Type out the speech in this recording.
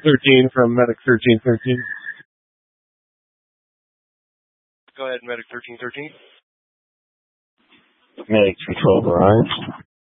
13 from Medic 1313. Go ahead, Medic 1313. Medic 212 arrives.